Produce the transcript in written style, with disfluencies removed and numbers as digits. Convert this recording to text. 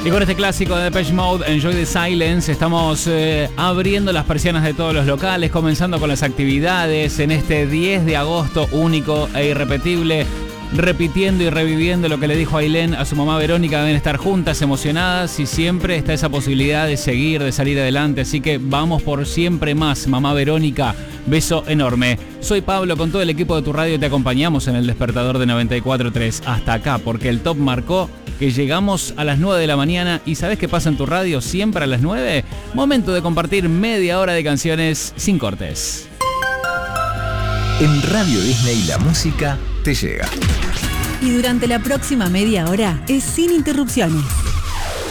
Y con este clásico de Depeche Mode, Enjoy the Silence, estamos abriendo las persianas de todos los locales, comenzando con las actividades en este 10 de agosto único e irrepetible, repitiendo y reviviendo lo que le dijo Ailén a su mamá Verónica. Deben estar juntas, emocionadas, y siempre está esa posibilidad de seguir, de salir adelante. Así que vamos por siempre más, mamá Verónica. Beso enorme. Soy Pablo, con todo el equipo de tu radio te acompañamos en el despertador de 94.3 hasta acá, porque el top marcó que llegamos a las 9 de la mañana. ¿Y sabés qué pasa en tu radio siempre a las 9? Momento de compartir media hora de canciones sin cortes. En Radio Disney la música te llega. Y durante la próxima media hora es sin interrupciones.